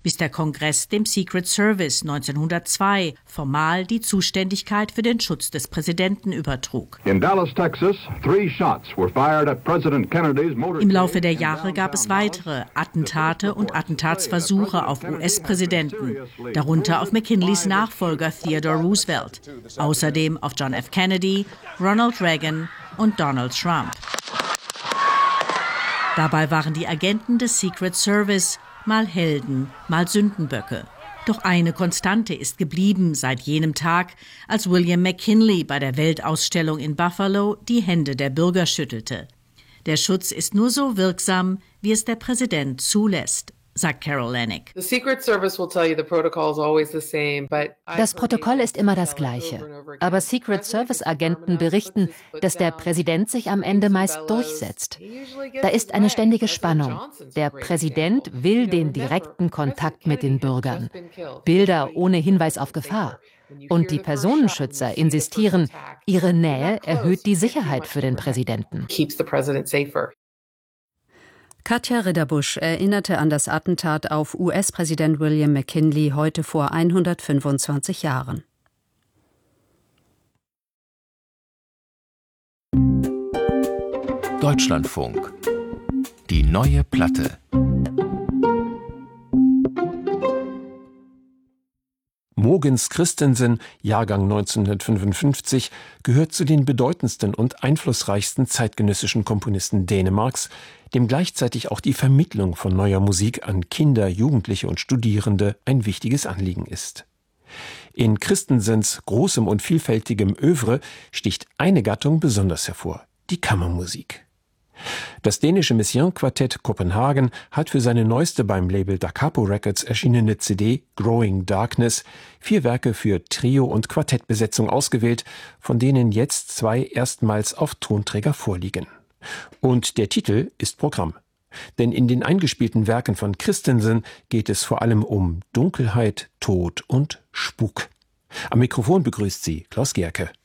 bis der Kongress dem Secret Service 1902 formal die Zuständigkeit für den Schutz des Präsidenten übertrug. In Dallas, Texas, 3 shots were fired at President Kennedy's motorcade. Im Laufe der Jahre gab es weitere Attentate und Attentatsversuche auf US-Präsidenten, darunter auf McKinleys Nachfolger Theodore Roosevelt, außerdem auf John F. Kennedy, Ronald Reagan und Donald Trump. Dabei waren die Agenten des Secret Service mal Helden, mal Sündenböcke. Doch eine Konstante ist geblieben seit jenem Tag, als William McKinley bei der Weltausstellung in Buffalo die Hände der Bürger schüttelte. Der Schutz ist nur so wirksam, wie es der Präsident zulässt, sagt Carol Lanick. Das Protokoll ist immer das gleiche. Aber Secret Service-Agenten berichten, dass der Präsident sich am Ende meist durchsetzt. Da ist eine ständige Spannung. Der Präsident will den direkten Kontakt mit den Bürgern. Bilder ohne Hinweis auf Gefahr. Und die Personenschützer insistieren, ihre Nähe erhöht die Sicherheit für den Präsidenten. Katja Ridderbusch erinnerte an das Attentat auf US-Präsident William McKinley heute vor 125 Jahren. Deutschlandfunk. Die neue Platte. Mogens Christensen, Jahrgang 1955, gehört zu den bedeutendsten und einflussreichsten zeitgenössischen Komponisten Dänemarks, dem gleichzeitig auch die Vermittlung von neuer Musik an Kinder, Jugendliche und Studierende ein wichtiges Anliegen ist. In Christensens großem und vielfältigem Œuvre sticht eine Gattung besonders hervor: die Kammermusik. Das dänische Messiaen-Quartett Kopenhagen hat für seine neueste beim Label Da Capo Records erschienene CD Growing Darkness 4 Werke für Trio- und Quartettbesetzung ausgewählt, von denen jetzt 2 erstmals auf Tonträger vorliegen. Und der Titel ist Programm. Denn in den eingespielten Werken von Christensen geht es vor allem um Dunkelheit, Tod und Spuk. Am Mikrofon begrüßt sie Klaus Gerke.